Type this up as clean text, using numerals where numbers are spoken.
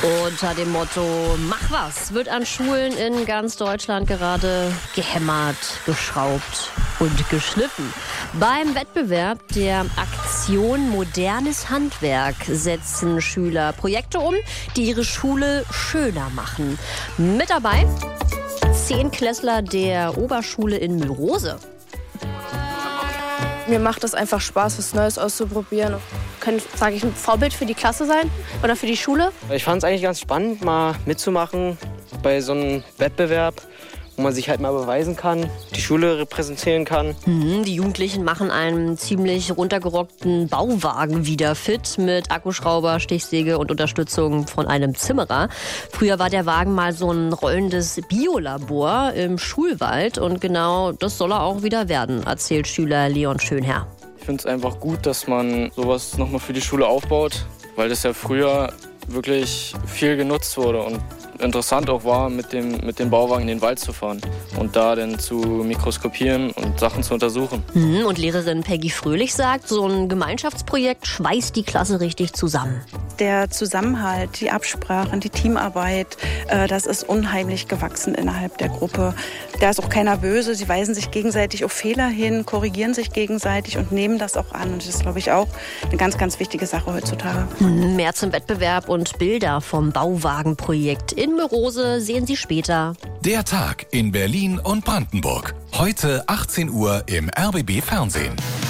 Unter dem Motto Mach was wird an Schulen in ganz Deutschland gerade gehämmert, geschraubt und geschliffen. Beim Wettbewerb der Aktion Modernes Handwerk setzen Schüler Projekte um, die ihre Schule schöner machen. Mit dabei 10 Klässler der Oberschule in Mühlrose. Mir macht es einfach Spaß, was Neues auszuprobieren. Können, sage ich, ein Vorbild für die Klasse sein oder für die Schule? Ich fand es eigentlich ganz spannend, mal mitzumachen bei so einem Wettbewerb, wo man sich halt mal beweisen kann, die Schule repräsentieren kann. Die Jugendlichen machen einen ziemlich runtergerockten Bauwagen wieder fit mit Akkuschrauber, Stichsäge und Unterstützung von einem Zimmerer. Früher war der Wagen mal so ein rollendes Biolabor im Schulwald und genau das soll er auch wieder werden, erzählt Schüler Leon Schönherr. Ich finde es einfach gut, dass man sowas nochmal für die Schule aufbaut, weil das ja früher wirklich viel genutzt wurde und interessant auch war, mit dem Bauwagen in den Wald zu fahren und da dann zu mikroskopieren und Sachen zu untersuchen. Und Lehrerin Peggy Fröhlich sagt, so ein Gemeinschaftsprojekt schweißt die Klasse richtig zusammen. Der Zusammenhalt, die Absprachen, die Teamarbeit, das ist unheimlich gewachsen innerhalb der Gruppe. Da ist auch keiner böse, sie weisen sich gegenseitig auf Fehler hin, korrigieren sich gegenseitig und nehmen das auch an. Und das ist, glaube ich, auch eine ganz, ganz wichtige Sache heutzutage. Mehr zum Wettbewerb und Bilder vom Bauwagenprojekt in Mühlrose sehen Sie später. Der Tag in Berlin und Brandenburg. Heute 18 Uhr im RBB Fernsehen.